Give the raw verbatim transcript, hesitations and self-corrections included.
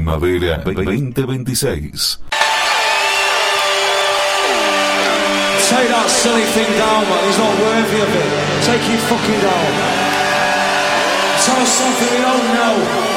Primavera veinte veintiséis. Take that silly thing down, man. He's not worthy of it. Take it fucking down. Tell us something we don't know.